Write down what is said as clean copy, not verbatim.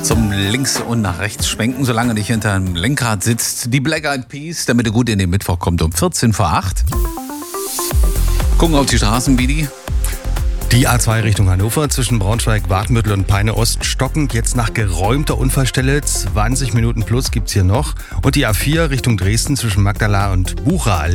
Zum links und nach rechts schwenken, solange nicht hinter einem Lenkrad sitzt. Die Black Eyed Peas, damit ihr gut in den Mittwoch kommt, um 14 vor 8. Gucken auf die Straßen, Bidi. Die A2 Richtung Hannover zwischen Braunschweig, Wartmüttel und Peine Ost stockend. Jetzt nach geräumter Unfallstelle. 20 Minuten plus gibt's hier noch. Und die A4 Richtung Dresden zwischen Magdala und Bucha